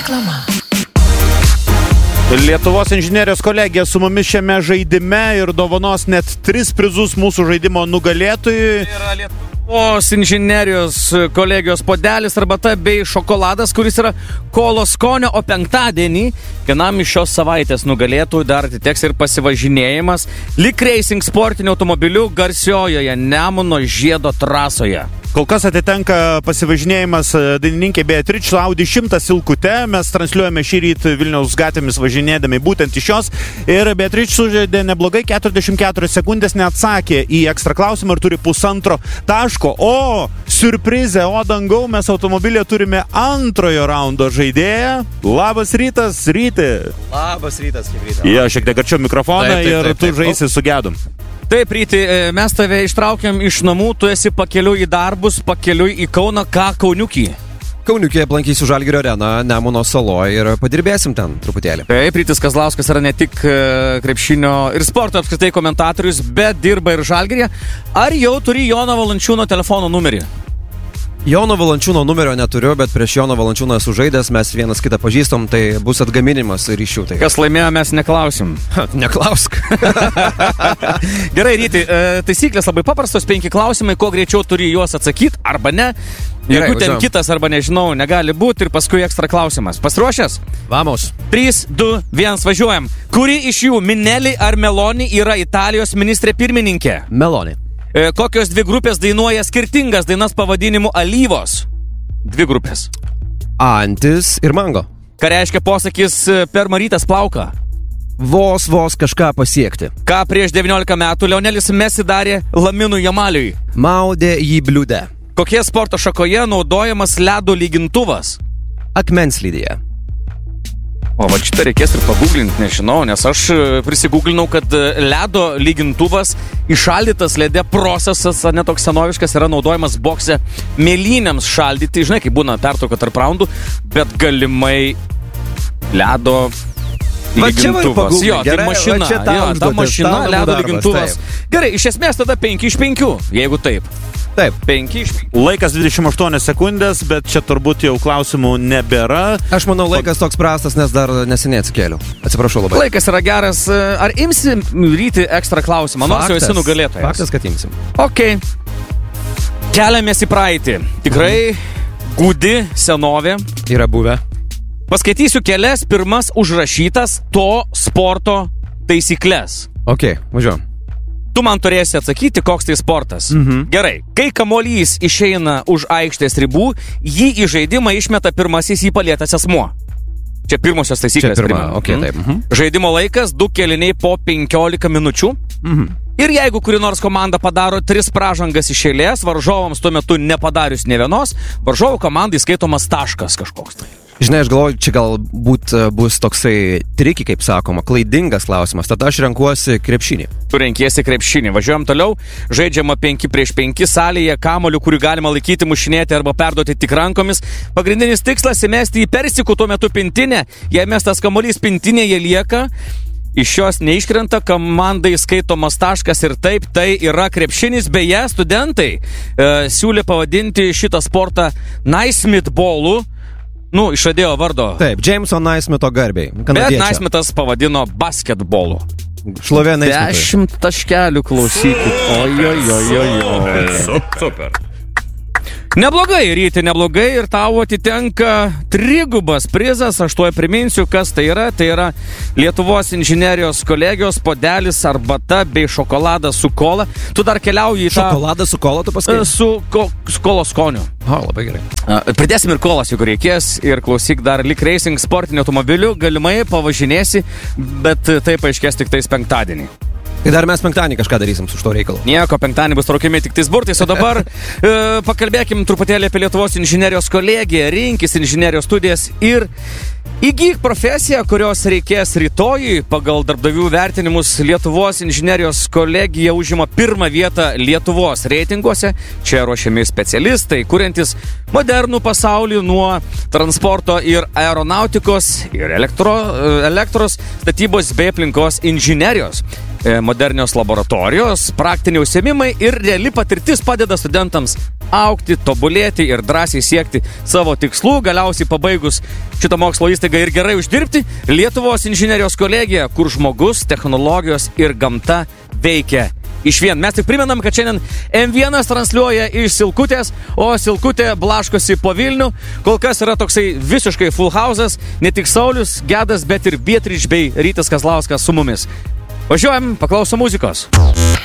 Reklama. Lietuvos inžinerijos kolegija su mumis šiame žaidime ir dovanos net 3 prizus mūsų žaidimo nugalėtojui. Yra Lietuvos inžinerijos kolegijos puodelis, arbata bei šokoladas, kuris yra kolo skonio, o penktadienį vienam iš šios savaitės nugalėtojų dar atiteks ir pasivažinėjimas Lik Racing sportiniu automobiliu garsiojoje Nemuno žiedo trasoje. Kol kas atitenka pasivažinėjimas dainininkė Beatričė Audi 100 Silkute. Mes transliuojame šį rytą Vilniaus gatvėmis važinėdami būtent iš jos. Ir Beatričė sužaidė neblogai, 44 sekundės neatsakė į ekstra klausimą ir turi 1,5 taško. O siurprizė, o dangau, mes automobilėje turime antrojo raundo žaidėją. Labas rytas, Ryti. Labas rytas, kaip Ryti. Jo, šiek tiek arčiau mikrofoną ir tu žaisi su Gedum. Taip, Ryti, mes tave ištraukiam iš namų, tu esi pakeliui į darbus, pakeliui į Kauną, ką Kauniukį? Kauniukį aplankysiu Žalgirio areną Nemuno saloje ir padirbėsim ten truputėlį. Taip, Rytis Kazlauskas yra ne tik krepšinio ir sporto apskritai komentatorius, bet dirba ir Žalgiryje. Ar jau turi Jono Valančiūno telefono numerį? Jono Valančiūno numerio neturiu, bet prieš Jono Valančiūną esu žaidęs, mes vienas kitą pažįstam, tai bus atgaminimas ryšių. Tai... Kas laimėjo, mes neklausim. Neklausk. Gerai, Ryti, taisyklės labai paprastos, 5 klausimai, kuo greičiau turi juos atsakyti, arba ne. Jeigu ten kitas, arba nežinau, negali būti ir paskui ekstra klausimas. Pasiruošęs? Vamos. 3, 2, 1, važiuojam. Kuri iš jų, Minelli ar Meloni, yra Italijos ministrė pirmininkė? Meloni. Kokios 2 grupės dainuoja skirtingas dainas pavadinimu Alyvos? 2 grupės. Antis ir Mango. Ką reiškia posakis per Marytės plauką? Vos kažką pasiekti. Ką prieš 19 metų Lionelis Messi darė Laminui Jamaliui? Maudė jį bliude. Kokie sporto šakoje naudojamas ledo lygintuvas? Akmenslydyje. O va šitą reikės ir paguglinti, nežinau, nes aš prisiguglinau, kad ledo lygintuvas įšaldytas lede procesas, ne toks senoviškas, yra naudojamas bokse mėlynėms šaldyti, žinai, kaip būna pertrauka tarp raundų, bet galimai ledo lygintuvas. Jo, tai mašina, ta mašina, ledo lygintuvas. Gerai, iš esmės tada 5 iš 5, jeigu taip. Taip. 5 iš 5. Laikas 28 sekundės, bet čia turbūt jau klausimų nebėra. Aš manau, laikas toks prastas, nes dar neseniai atsikėliau. Atsiprašau labai. Laikas yra geras. Ar imsi Ryti ekstra klausimą? Nors jau esi nugalėtojas. Faktas, kad imsim. Ok. Keliamės į praeitį. Tikrai gūdi senovė. Yra buvę. Paskaitysiu kelias pirmas užrašytas to sporto taisyklės. Ok, važiuojam. Tu man turėsi atsakyti, koks tai sportas. Gerai. Kai kamuolys išeina už aikštės ribų, jį į žaidimą išmeta pirmasis jį palietęs asmuo. Čia pirmosios taisyklės. Čia pirma, ok, taip. Žaidimo laikas 2 kėliniai po 15 minučių. Ir jeigu kuri nors komanda padaro 3 pražangas iš eilės, varžovams tuo metu nepadarius nė vienos, varžovų komandai skaitomas taškas kažkoks. Žinai, aš galvoju, čia galbūt bus toksai triki, kaip sakoma, klaidingas klausimas. Tada aš renkuosi krepšinį. Tu renkiesi krepšinį. Važiuojam toliau. Žaidžiama 5 prieš 5 salėje, kamuoliu, kurį galima laikyti, mušinėti arba perduoti tik rankomis. Pagrindinis tikslas įmesti į persikų tuo metu pintinę. Jei mestas kamuolys pintinėje lieka, iš jos neiškrenta, komandai skaitomas taškas ir taip, tai yra krepšinis. Beje, studentai siūlė pavadinti šitą sportą Naismith ballu. Išradėjo vardo. Taip, Jameso Naismitho garbiai. Bet Naismithas pavadino basketbolu. Šlovė Naismithui. 10 taškelių klausykit. Oi. Super. Neblogai, Ryti, neblogai ir tau atitenka 3 prizas. Aš tuoj priminsiu, kas tai yra. Tai yra Lietuvos inžinerijos kolegijos puodelis, arbata bei šokoladas su kola. Tu dar keliauji į tą... Šokoladas su kola, tu pasakai? Su kolo skoniu. O, labai gerai. Pridėsim ir kolas, jeigu reikės. Ir klausyk dar Lik Racing sportiniu automobiliu. Galimai pavažinėsi, bet tai paaiškės tik tais penktadienį. Tai dar mes penktadienį kažką darysim su šito reikalu. Nieko, penktadienį bus traukiami tik tais burtais, o dabar pakalbėkim truputėlį apie Lietuvos inžinerijos kolegiją, rinkis inžinerijos studijas ir įgyk profesiją, kurios reikės rytoj. Pagal darbdavių vertinimus Lietuvos inžinerijos kolegija užima 1 vietą Lietuvos reitinguose. Čia ruošiami specialistai, kuriantis modernų pasaulį nuo transporto ir aeronautikos ir elektros statybos bei aplinkos inžinerijos. modernios laboratorijos, praktiniai užsiėmimai ir reali patirtis padeda studentams augti, tobulėti ir drąsiai siekti savo tikslų. Galiausiai pabaigus šitą mokslo įstaigą ir gerai uždirbti, Lietuvos inžinerijos kolegija, kur žmogus, technologijos ir gamta veikia išvien. Mes tik primenam, kad šiandien M1 transliuoja iš Silkutės, o Silkutė blaškosi po Vilnių. Kol kas yra toksai visiškai full house'as, ne tik Saulius Gedas, bet ir Beatrič bei Rytis Kazlauskas su mumis. Važiuojam, paklausom muzikos.